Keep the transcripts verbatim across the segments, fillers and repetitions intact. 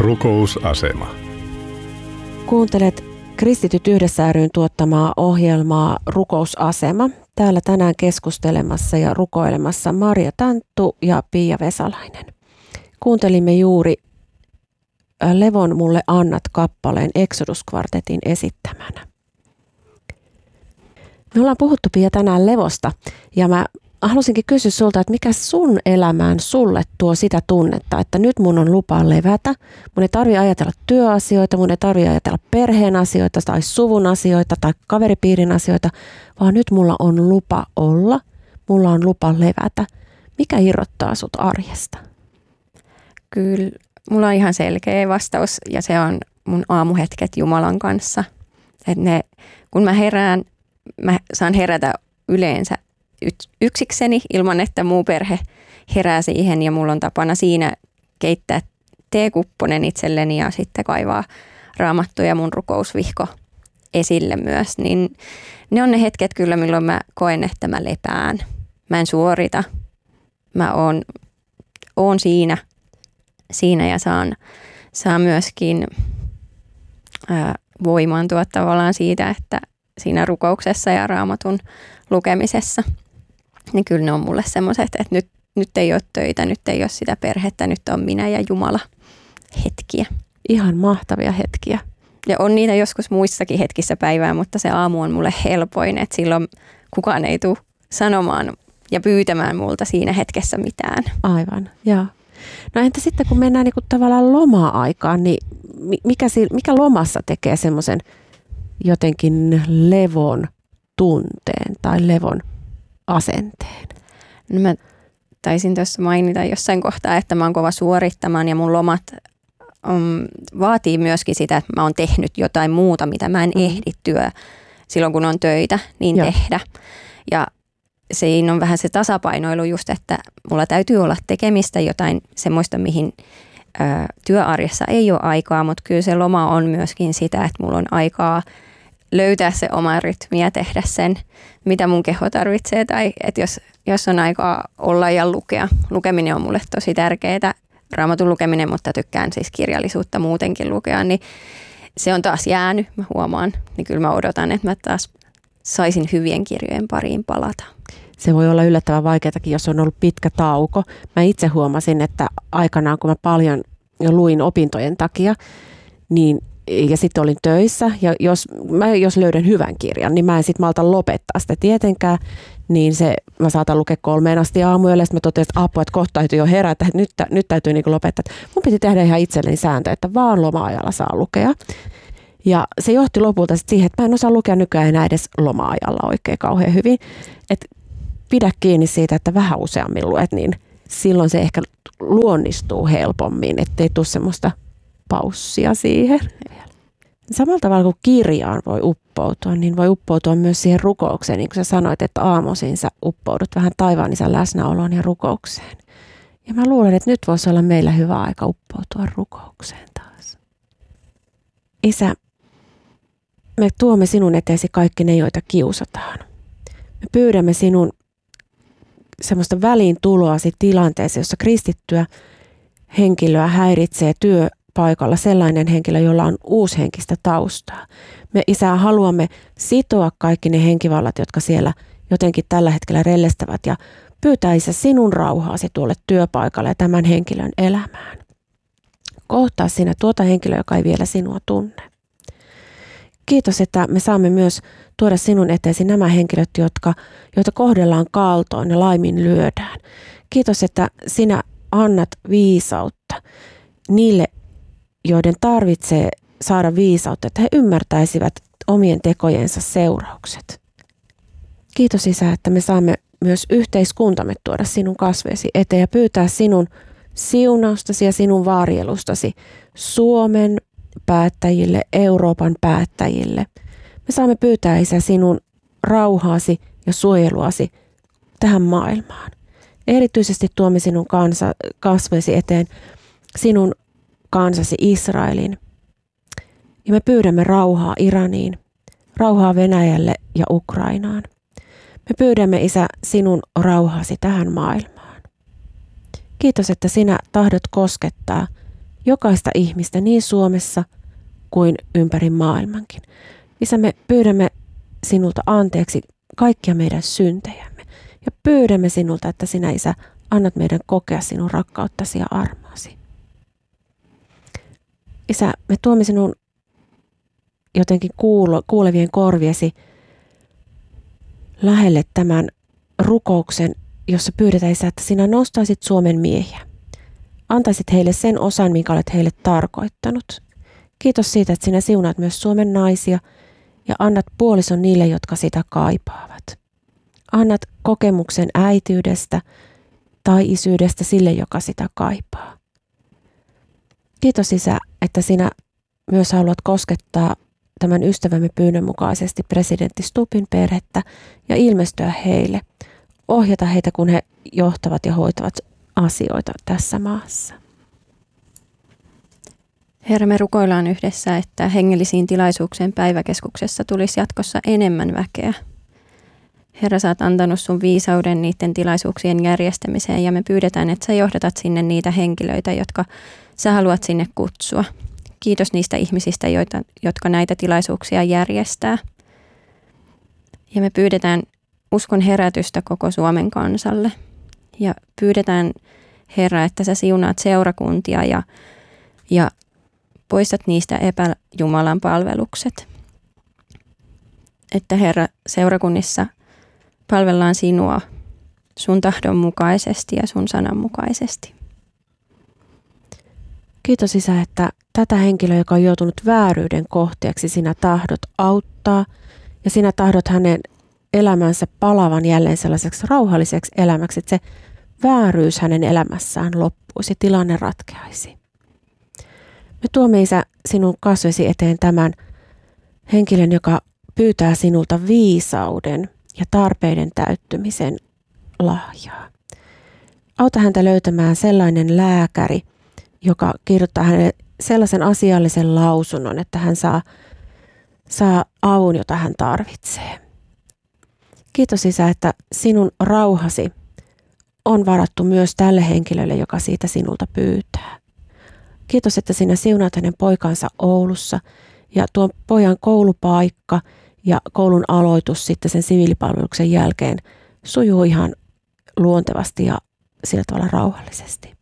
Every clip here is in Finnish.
Rukousasema. Kuuntelet Kristityt yhdessä ry:n tuottamaa ohjelmaa Rukousasema. Täällä tänään keskustelemassa ja rukoilemassa Marja Tanttu ja Pia Vesalainen. Kuuntelimme juuri Levon Mulle annat -kappaleen Exodus-kvartetin esittämänä. Me ollaan puhuttu, Pia, tänään levosta ja mä halusinkin kysyä sulta, että mikä sun elämään sulle tuo sitä tunnetta, että nyt mun on lupa levätä. Mun ei tarvitse ajatella työasioita, mun ei tarvitse ajatella perheen asioita tai suvun asioita tai kaveripiirin asioita, vaan nyt mulla on lupa olla, mulla on lupa levätä. Mikä irrottaa sut arjesta? Kyllä, mulla on ihan selkeä vastaus ja se on mun aamuhetket Jumalan kanssa. Et ne, kun mä herään, mä saan herätä yleensä yksikseni ilman, että muu perhe herää siihen ja mulla on tapana siinä keittää teekupponen itselleni ja sitten kaivaa raamattu ja mun rukousvihko esille myös. Niin ne on ne hetket kyllä, milloin mä koen, että mä lepään. Mä en suorita. Mä oon, oon siinä, siinä ja saan, saan myöskin ää, voimaantua tavallaan siitä, että siinä rukouksessa ja raamatun lukemisessa. Niin kyllä ne on mulle semmoiset, että nyt, nyt ei ole töitä, nyt ei ole sitä perhettä, nyt on minä ja Jumala hetkiä. Ihan mahtavia hetkiä. Ja on niitä joskus muissakin hetkissä päivää, mutta se aamu on mulle helpoin, että silloin kukaan ei tule sanomaan ja pyytämään multa siinä hetkessä mitään. Aivan, joo. No entä sitten kun mennään niinku tavallaan loma-aikaan, niin mikä, mikä lomassa tekee semmoisen jotenkin levon tunteen tai levon asenteen? No mä taisin tuossa mainita jossain kohtaa, että mä oon kova suorittamaan ja mun lomat um, vaatii myöskin sitä, että mä oon tehnyt jotain muuta, mitä mä en mm. ehdi työ silloin, kun on töitä, niin Joo. tehdä. Ja siinä on vähän se tasapainoilu just, että mulla täytyy olla tekemistä jotain semmoista, mihin ö, työarjessa ei ole aikaa, mutta kyllä se loma on myöskin sitä, että mulla on aikaa löytää se oma rytmi ja tehdä sen, mitä mun keho tarvitsee. Tai että jos, jos on aikaa olla ja lukea. Lukeminen on mulle tosi tärkeää. Raamatun lukeminen, mutta tykkään siis kirjallisuutta muutenkin lukea. Niin se on taas jäänyt, mä huomaan. Niin kyllä mä odotan, että mä taas saisin hyvien kirjojen pariin palata. Se voi olla yllättävän vaikeatakin, jos on ollut pitkä tauko. Mä itse huomasin, että aikanaan kun mä paljon luin opintojen takia, niin ja sitten olin töissä ja jos mä jos löydän hyvän kirjan, niin mä en sitten malta lopettaa sitä tietenkään, niin se mä saatan lukea kolmeen asti aamuyöllä ja sitten mä totesin, että apua, että kohta täytyy jo herätä, että nyt, nyt täytyy niinku lopettaa. Mun piti tehdä ihan itselleni sääntö, että vaan loma-ajalla saa lukea. Ja se johti lopulta sitten siihen, että mä en osaa lukea nykyään enää edes loma-ajalla oikein kauhean hyvin. Että pidä kiinni siitä, että vähän useammin luet, niin silloin se ehkä luonnistuu helpommin, ettei tule semmoista paussia siihen. Samalla tavalla kuin kirjaan voi uppoutua, niin voi uppoutua myös siihen rukoukseen. Niin kuin sä sanoit, että aamuisin sä uppoudut vähän taivaan isän läsnäoloon ja rukoukseen. Ja mä luulen, että nyt voisi olla meillä hyvä aika uppoutua rukoukseen taas. Isä, me tuomme sinun eteesi kaikki ne, joita kiusataan. Me pyydämme sinun semmoista väliintuloasi tilanteeseen, jossa kristittyä henkilöä häiritsee työpaikalla sellainen henkilö, jolla on uushenkistä taustaa. Me, Isä, haluamme sitoa kaikki ne henkivallat, jotka siellä jotenkin tällä hetkellä rellestävät ja pyytää, Isä, sinun rauhaasi tuolle työpaikalle ja tämän henkilön elämään. Kohtaa sinä tuota henkilöä, joka ei vielä sinua tunne. Kiitos, että me saamme myös tuoda sinun eteesi nämä henkilöt, jotka, joita kohdellaan kaltoin ja laimin lyödään. Kiitos, että sinä annat viisautta niille, joiden tarvitsee saada viisautta, että he ymmärtäisivät omien tekojensa seuraukset. Kiitos, Isä, että me saamme myös yhteiskuntamme tuoda sinun kasveesi eteen ja pyytää sinun siunaustasi ja sinun varjelustasi Suomen päättäjille, Euroopan päättäjille. Me saamme pyytää, Isä, sinun rauhaasi ja suojeluasi tähän maailmaan. Erityisesti tuomme sinun kansa, kasveesi eteen sinun kansasi Israelin. Ja me pyydämme rauhaa Iraniin, rauhaa Venäjälle ja Ukrainaan. Me pyydämme, Isä, sinun rauhaasi tähän maailmaan. Kiitos, että sinä tahdot koskettaa jokaista ihmistä niin Suomessa kuin ympäri maailmankin. Isä, me pyydämme sinulta anteeksi kaikkia meidän syntejämme ja pyydämme sinulta, että sinä, Isä, annat meidän kokea sinun rakkauttasi ja armoasi. Isä, me tuomme sinun jotenkin kuulo, kuulevien korviesi lähelle tämän rukouksen, jossa pyydetään, Isä, että sinä nostaisit Suomen miehiä. Antaisit heille sen osan, minkä olet heille tarkoittanut. Kiitos siitä, että sinä siunaat myös Suomen naisia ja annat puolison niille, jotka sitä kaipaavat. Annat kokemuksen äitiydestä tai isyydestä sille, joka sitä kaipaa. Kiitos, Isä, että sinä myös haluat koskettaa tämän ystävämme pyynnön mukaisesti presidentti Stubbin perhettä ja ilmestyä heille, ohjata heitä, kun he johtavat ja hoitavat asioita tässä maassa. Herra, me rukoillaan yhdessä, että hengellisiin tilaisuuksien päiväkeskuksessa tulisi jatkossa enemmän väkeä. Herra, sä oot antanut sun viisauden niiden tilaisuuksien järjestämiseen ja me pyydetään, että sä johdatat sinne niitä henkilöitä, jotka sä haluat sinne kutsua. Kiitos niistä ihmisistä, joita, jotka näitä tilaisuuksia järjestää. Ja me pyydetään uskon herätystä koko Suomen kansalle. Ja pyydetään, Herra, että sä siunaat seurakuntia ja, ja poistat niistä epäjumalan palvelukset. Että, Herra, seurakunnissa palvellaan sinua sun tahdon mukaisesti ja sun sanan mukaisesti. Kiitos, Isä, että tätä henkilöä, joka on joutunut vääryyden kohteeksi, sinä tahdot auttaa ja sinä tahdot hänen elämänsä palavan jälleen sellaiseksi rauhalliseksi elämäksi, että se vääryys hänen elämässään loppuisi, tilanne ratkeaisi. Me tuomme, Isä, sinun kasvesi eteen tämän henkilön, joka pyytää sinulta viisauden ja tarpeiden täyttymisen lahjaa. Auta häntä löytämään sellainen lääkäri, joka kirjoittaa hänelle sellaisen asiallisen lausunnon, että hän saa, saa avun, jota hän tarvitsee. Kiitos, Isä, että sinun rauhasi on varattu myös tälle henkilölle, joka siitä sinulta pyytää. Kiitos, että sinä siunaat hänen poikansa Oulussa ja tuon pojan koulupaikka ja koulun aloitus sitten sen siviilipalveluksen jälkeen sujuu ihan luontevasti ja sillä tavalla rauhallisesti.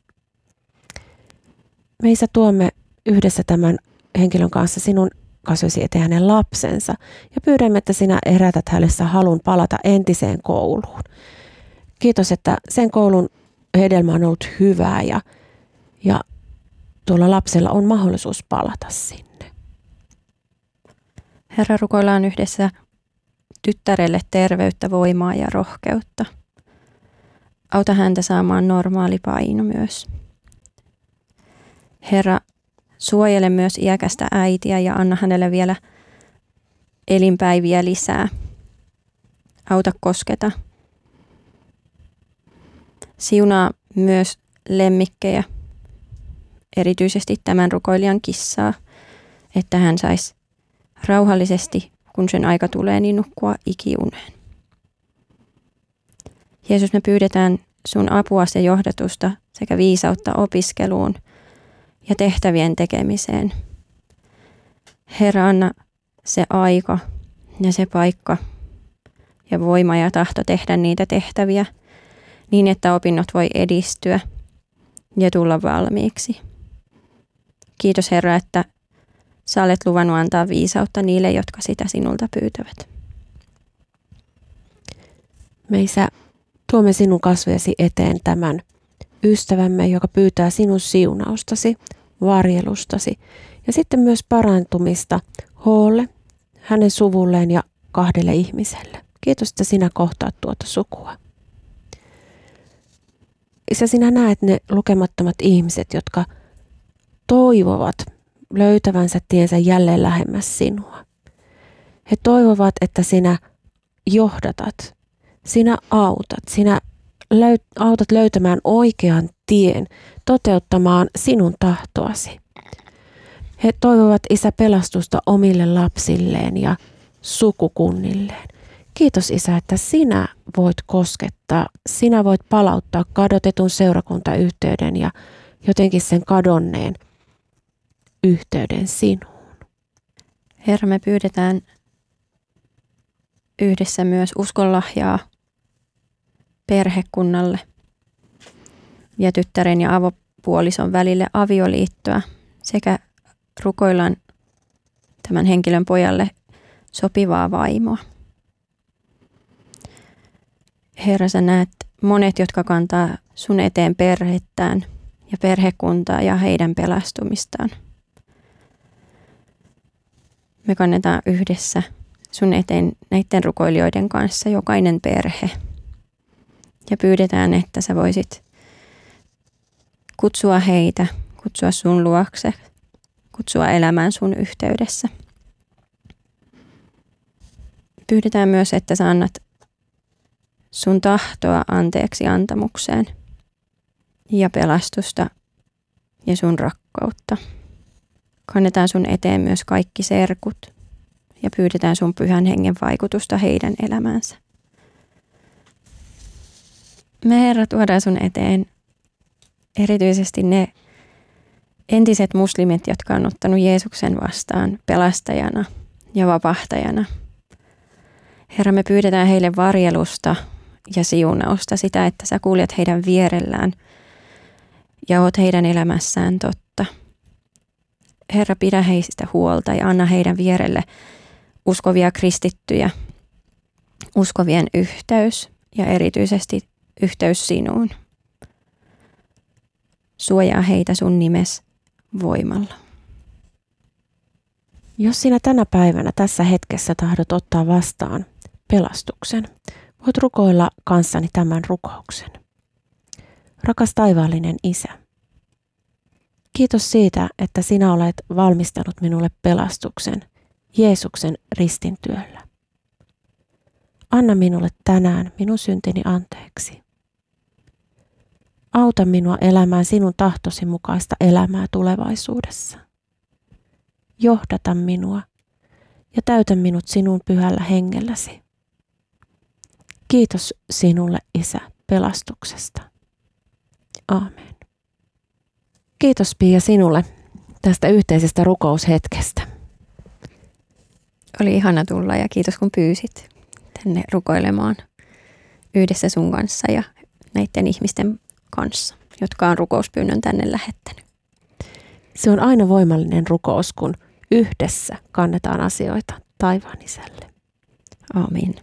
Me, Isä, tuomme yhdessä tämän henkilön kanssa sinun kasvoisi eteen hänen lapsensa ja pyydämme, että sinä herätät hänessä halun palata entiseen kouluun. Kiitos, että sen koulun hedelmä on ollut hyvää ja, ja tuolla lapsella on mahdollisuus palata sinne. Herra, rukoillaan yhdessä tyttärelle terveyttä, voimaa ja rohkeutta. Auta häntä saamaan normaali paino myös. Herra, suojele myös iäkästä äitiä ja anna hänelle vielä elinpäiviä lisää. Auta kosketa. Siunaa myös lemmikkejä, erityisesti tämän rukoilijan kissaa, että hän saisi rauhallisesti, kun sen aika tulee, niin nukkua ikiuneen. Jeesus, me pyydetään sun apuasi ja johdatusta sekä viisautta opiskeluun ja tehtävien tekemiseen. Herra, anna se aika ja se paikka ja voima ja tahto tehdä niitä tehtäviä niin, että opinnot voi edistyä ja tulla valmiiksi. Kiitos, Herra, että sä olet luvannut antaa viisautta niille, jotka sitä sinulta pyytävät. Me, Isä, tuomme sinun kasvojesi eteen tämän ystävämme, joka pyytää sinun siunaustasi, varjelustasi ja sitten myös parantumista Hoolle, hänen suvulleen ja kahdelle ihmiselle. Kiitos, että sinä kohtaat tuota sukua. Isä, sinä näet ne lukemattomat ihmiset, jotka toivovat löytävänsä tiensä jälleen lähemmäs sinua. He toivovat, että sinä johdatat, sinä autat, sinä löy- autat löytämään oikean tien, toteuttamaan sinun tahtoasi. He toivovat, Isä, pelastusta omille lapsilleen ja sukukunnilleen. Kiitos, Isä, että sinä voit koskettaa, sinä voit palauttaa kadotetun seurakuntayhteyden ja jotenkin sen kadonneen yhteyden sinuun. Herra, me pyydetään yhdessä myös uskonlahjaa perhekunnalle ja tyttären ja avopuolison välille avioliittoa sekä rukoillaan tämän henkilön pojalle sopivaa vaimoa. Herra, sä näet monet, jotka kantaa sun eteen perhettään ja perhekuntaa ja heidän pelastumistaan. Me kannetaan yhdessä sun eteen näiden rukoilijoiden kanssa jokainen perhe. Ja pyydetään, että sä voisit kutsua heitä, kutsua sun luokse, kutsua elämään sun yhteydessä. Pyydetään myös, että sä annat sun tahtoa anteeksi antamukseen ja pelastusta ja sun rakkautta. Kannetaan sun eteen myös kaikki serkut ja pyydetään sun pyhän hengen vaikutusta heidän elämäänsä. Me Herra tuodaan sun eteen erityisesti ne entiset muslimit, jotka on ottanut Jeesuksen vastaan pelastajana ja vapahtajana. Herra, me pyydetään heille varjelusta ja siunausta, sitä, että sä kuljet heidän vierellään ja oot heidän elämässään totta. Herra, pidä heistä huolta ja anna heidän vierelle uskovia kristittyjä, uskovien yhteys ja erityisesti yhteys sinuun. Suojaa heitä sun nimes voimalla. Jos sinä tänä päivänä tässä hetkessä tahdot ottaa vastaan pelastuksen, voit rukoilla kanssani tämän rukouksen. Rakas taivaallinen Isä, kiitos siitä, että sinä olet valmistanut minulle pelastuksen Jeesuksen ristin työllä. Anna minulle tänään minun syntini anteeksi. Auta minua elämään sinun tahtosi mukaista elämää tulevaisuudessa. Johdata minua ja täytä minut sinun pyhällä hengelläsi. Kiitos sinulle, Isä, pelastuksesta. Aamen. Kiitos Pia sinulle tästä yhteisestä rukoushetkestä. Oli ihana tulla ja kiitos kun pyysit tänne rukoilemaan yhdessä sun kanssa ja näiden ihmisten kanssa, jotka on rukouspyynnön tänne lähettänyt. Se on aina voimallinen rukous, kun yhdessä kannetaan asioita taivaan Isälle. Aamen.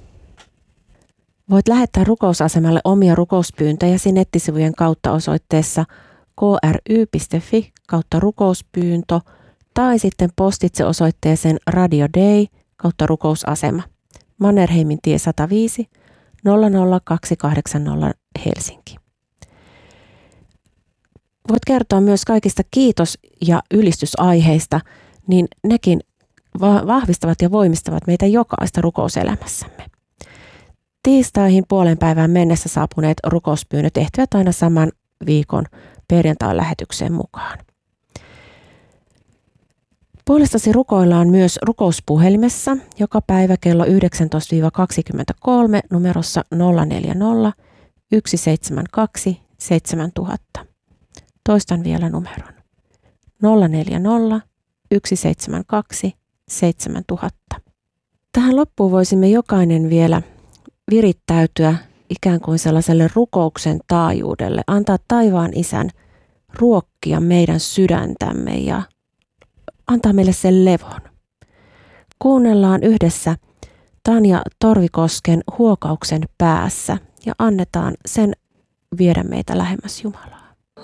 Voit lähettää rukousasemalle omia rukouspyyntöjäsi nettisivujen kautta osoitteessa kry.fi kautta rukouspyyntö tai sitten postitse osoitteeseen Radio Day kautta rukousasema. Mannerheimin tie sata viisi nolla nolla kaksi kahdeksan nolla Helsinki. Voit kertoa myös kaikista kiitos- ja ylistysaiheista, niin nekin vahvistavat ja voimistavat meitä jokaista rukouselämässämme. Tiistaihin puolen päivään mennessä saapuneet rukouspyynnöt ehtivät aina saman viikon perjantain lähetykseen mukaan. Puolestasi rukoillaan myös rukouspuhelimessa joka päivä kello yhdeksäntoista kaksikymmentäkolme numerossa nolla neljä nolla yksi seitsemän kaksi seitsemän tuhatta. Toistan vielä numeron nolla neljä nolla yksi seitsemän kaksi seitsemän tuhatta. Tähän loppuun voisimme jokainen vielä virittäytyä ikään kuin sellaiselle rukouksen taajuudelle, antaa taivaan Isän ruokkia meidän sydäntämme ja antaa meille sen levon. Kuunnellaan yhdessä Tanja Torvikosken Huokauksen päässä ja annetaan sen viedä meitä lähemmäs Jumalaa.